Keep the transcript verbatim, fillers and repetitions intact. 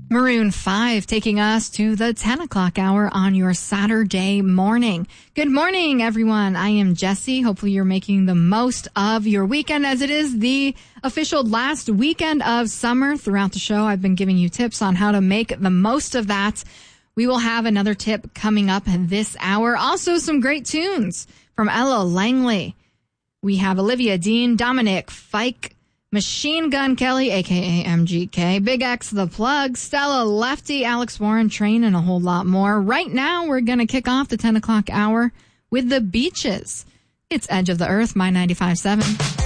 Maroon five taking us to the ten o'clock hour on your Saturday morning. Good morning, everyone. I am Jessie. Hopefully you're making the most of your weekend as it is the official last weekend of summer. Throughout the show, I've been giving you tips on how to make the most of that. We will have another tip coming up this hour. Also, some great tunes from Ella Langley. We have Olivia Dean, Dominic Fike, Machine Gun Kelly, a k a. M G K, Big X The Plug, Stella Lefty, Alex Warren, Train, and a whole lot more. Right now, we're going to kick off the ten o'clock hour with The Beaches. It's Edge of the Earth, My ninety-five point seven.